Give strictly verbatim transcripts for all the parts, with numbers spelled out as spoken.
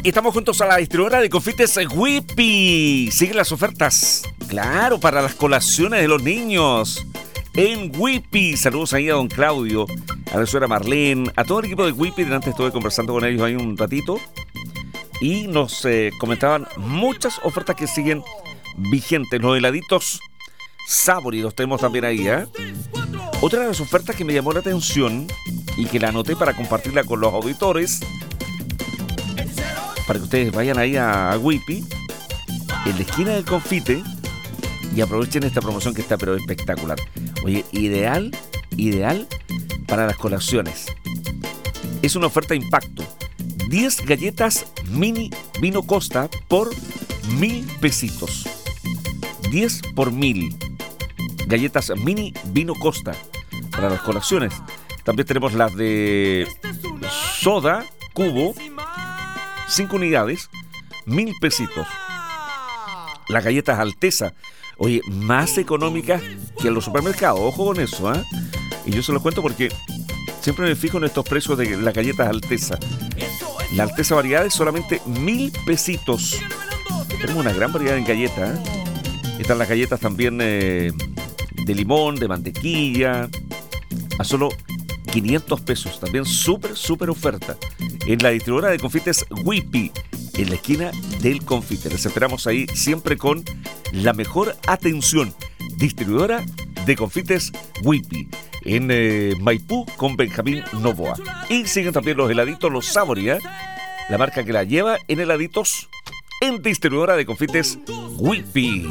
Estamos juntos a la distribuidora de confites Whippy. Siguen las ofertas, claro, para las colaciones de los niños en Whippy. Saludos ahí a don Claudio, a la señora Marlene, a todo el equipo de Whippy. Antes estuve conversando con ellos ahí un ratito y nos eh, comentaban muchas ofertas que siguen vigentes. Los heladitos Sabori los tenemos también ahí, ¿eh? Otra de las ofertas que me llamó la atención y que la anoté para compartirla con los auditores, para que ustedes vayan ahí a, a Whippy, en la esquina del confite, y aprovechen esta promoción que está pero espectacular. Oye, ideal, ideal para las colaciones. Es una oferta impacto. diez galletas mini vino Costa por mil pesitos. diez por mil. Galletas mini vino Costa para las colaciones. También tenemos las de soda cubo, cinco unidades, mil pesitos. Las galletas Alteza, oye, más económicas que en los supermercados. Ojo con eso, ¿eh? Y yo se los cuento porque siempre me fijo en estos precios de las galletas Alteza. La Alteza variedades solamente mil pesitos. Tenemos una gran variedad en galletas, ¿eh? Están las galletas también eh, de limón, de mantequilla, a solo quinientos pesos. También súper, súper oferta en la distribuidora de confites Whippy, en la esquina del confite. Les esperamos ahí siempre con la mejor atención. Distribuidora de confites Whippy en eh, Maipú con Benjamín Novoa. Y siguen también los heladitos, los Sabori, ¿eh? La marca que la lleva en heladitos en distribuidora de confites Whippy.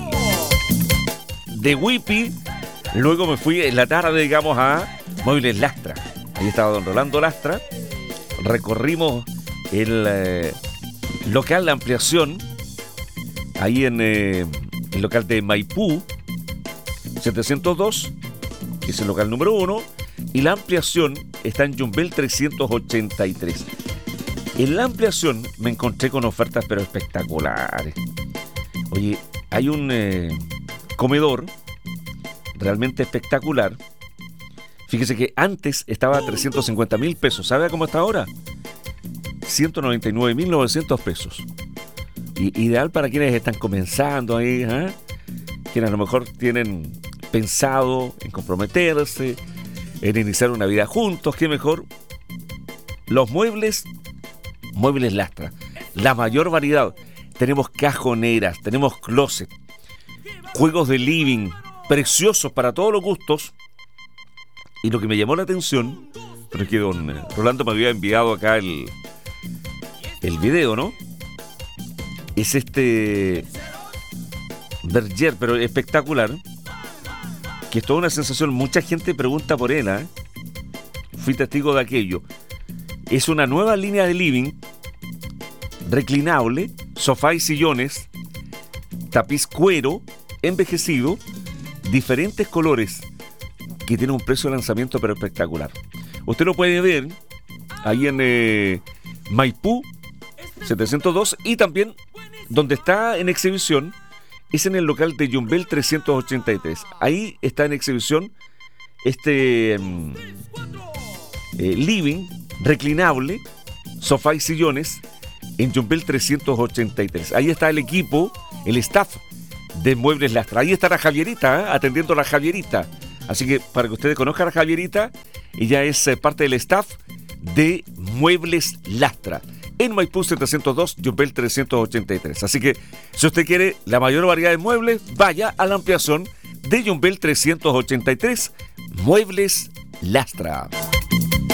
De Whippy, luego me fui en la tarde, digamos, a Muebles Lastra. Ahí estaba don Rolando Lastra. Recorrimos el eh, local, la ampliación, ahí en eh, el local de Maipú setecientos dos, que es el local número uno, y la ampliación está en Yumbel trescientos ochenta y tres. En la ampliación me encontré con ofertas pero espectaculares. Oye, hay un eh, comedor realmente espectacular. Fíjese que antes estaba a trescientos cincuenta mil pesos. ¿Sabe cómo está ahora? ciento noventa y nueve mil novecientos pesos. Y, ideal para quienes están comenzando ahí, ¿eh? Quienes a lo mejor tienen pensado en comprometerse, en iniciar una vida juntos. ¿Qué mejor? Los muebles, Muebles Lastra. La mayor variedad. Tenemos cajoneras, tenemos closet, juegos de living, preciosos para todos los gustos. Y lo que me llamó la atención, pero es que don Rolando me había enviado acá el, el video, ¿no? Es este Berger, pero espectacular, que es toda una sensación. Mucha gente pregunta por él, ¿eh? Fui testigo de aquello. Es una nueva línea de living, reclinable, sofá y sillones, tapiz cuero, envejecido, diferentes colores, que tiene un precio de lanzamiento pero espectacular. Usted lo puede ver ahí en eh, Maipú setecientos dos, y también donde está en exhibición es en el local de Yumbel trescientos ochenta y tres. Ahí está en exhibición este um, eh, living reclinable, sofá y sillones en Yumbel trescientos ochenta y tres. Ahí está el equipo, el staff de Muebles Lastra. Ahí está la Javierita, ¿eh? Atendiendo a la Javierita. Así que para que ustedes conozcan a Javierita, ella es eh, parte del staff de Muebles Lastra en Maipú setecientos dos, Yumbel trescientos ochenta y tres. Así que si usted quiere la mayor variedad de muebles, vaya a la ampliación de Yumbel trescientos ochenta y tres, Muebles Lastra.